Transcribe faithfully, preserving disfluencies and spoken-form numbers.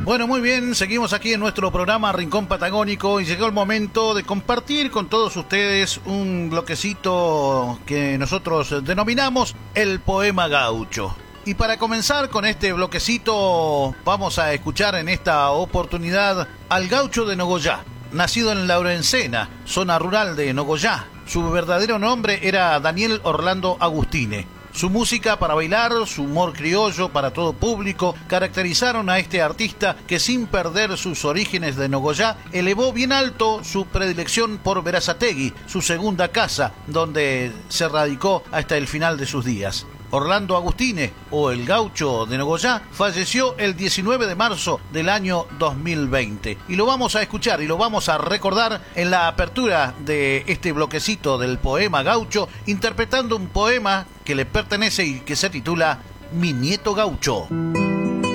Bueno, muy bien, seguimos aquí en nuestro programa Rincón Patagónico y llegó el momento de compartir con todos ustedes un bloquecito que nosotros denominamos el poema gaucho. Y para comenzar con este bloquecito vamos a escuchar en esta oportunidad al gaucho de Nogoyá, nacido en Laurencena, zona rural de Nogoyá. Su verdadero nombre era Daniel Orlando Agustine. Su música para bailar, su humor criollo para todo público, caracterizaron a este artista que sin perder sus orígenes de Nogoyá, elevó bien alto su predilección por Berazategui, su segunda casa, donde se radicó hasta el final de sus días. Orlando Agustine, o el gaucho de Nogoyá, falleció el diecinueve de marzo del año dos mil veinte. Y lo vamos a escuchar y lo vamos a recordar en la apertura de este bloquecito del poema gaucho, interpretando un poema que le pertenece y que se titula Mi Nieto Gaucho.